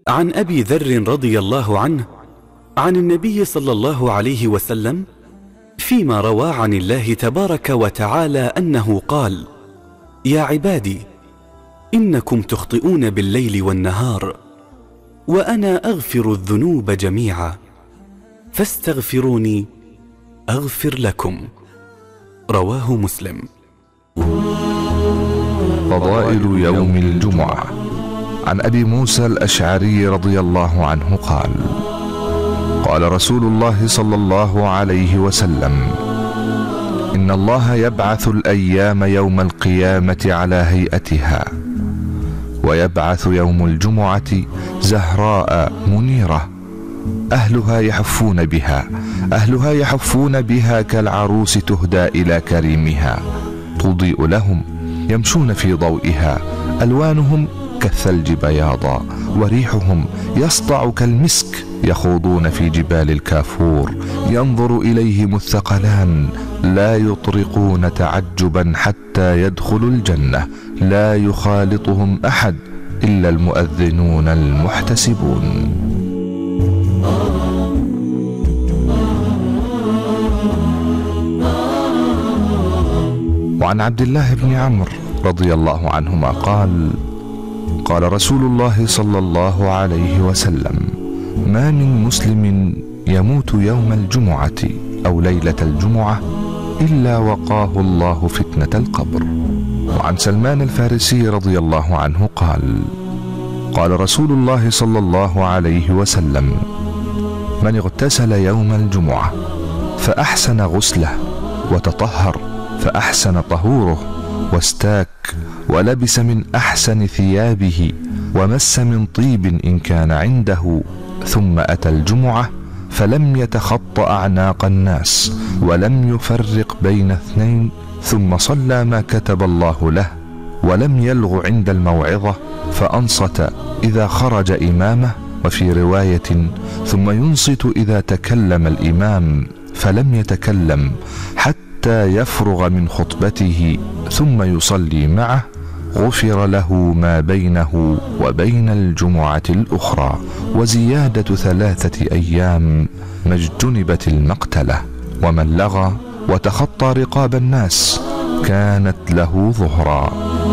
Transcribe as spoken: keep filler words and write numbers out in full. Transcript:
عن أبي ذر رضي الله عنه عن النبي صلى الله عليه وسلم فيما روى عن الله تبارك وتعالى أنه قال: يا عبادي إنكم تخطئون بالليل والنهار وأنا أغفر الذنوب جميعا فاستغفروني أغفر لكم. رواه مسلم. فضائل يوم الجمعة. عن أبي موسى الأشعري رضي الله عنه قال: قال رسول الله صلى الله عليه وسلم: إن الله يبعث الأيام يوم القيامة على هيئتها، ويبعث يوم الجمعة زهراء منيرة، أهلها يحفون بها أهلها يحفون بها كالعروس تهدى إلى كريمها، تضيء لهم، يمشون في ضوئها، ألوانهم كالثلج بياضا، وريحهم يسطع كالمسك، يخوضون في جبال الكافور، ينظر إليهم الثقلان، لا يطرقون تعجبا حتى يدخلوا الجنة، لا يخالطهم أحد إلا المؤذنون المحتسبون. وعن عبد الله بن عمرو رضي الله عنهما قال: قال رسول الله صلى الله عليه وسلم: ما من مسلم يموت يوم الجمعة أو ليلة الجمعة إلا وقاه الله فتنة القبر. وعن سلمان الفارسي رضي الله عنه قال: قال رسول الله صلى الله عليه وسلم: من اغتسل يوم الجمعة فأحسن غسله، وتطهر فأحسن طهوره، واستاك ولبس من أحسن ثيابه، ومس من طيب إن كان عنده، ثم أتى الجمعة فلم يتخط أعناق الناس ولم يفرق بين اثنين، ثم صلى ما كتب الله له، ولم يلغ عند الموعظة، فأنصت إذا خرج إمامه، وفي رواية: ثم ينصت إذا تكلم الإمام، فلم يتكلم حتى يفرغ من خطبته، ثم يصلي معه، غفر له ما بينه وبين الجمعة الأخرى، وزيادة ثلاثة أيام ما اجتنبت المقتلة. ومن لغى وتخطى رقاب الناس كانت له ظهرا.